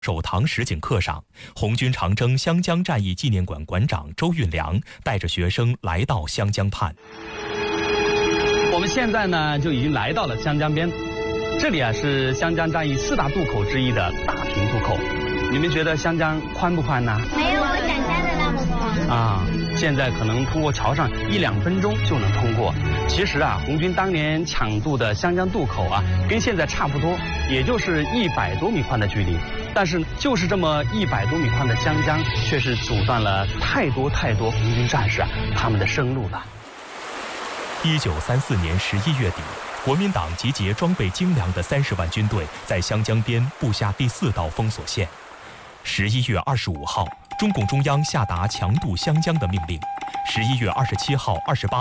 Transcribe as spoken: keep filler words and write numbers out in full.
首堂实景课上，红军长征湘江战役纪念馆馆长周运良带着学生来到湘江畔。 我们现在呢就已经来到了湘江边，这里啊是湘江战役四大渡口之一的大平渡口。你们觉得湘江宽不宽呢？ 没有我想象的那么宽啊。现在可能通过桥上一两分钟就能通过。其实啊，红军当年抢渡的湘江渡口啊，跟现在差不多，也就是一百多米宽的距离。但是就是这么一百多米宽的湘江，却是阻断了太多太多红军战士啊他们的生路了。 一九三四年十一月底，国民党集结装备精良的三十万军队，在湘江边布下第四道封锁线。十一月二十五号，中共中央下达强渡湘江的命令。十一月二十七号、二十八。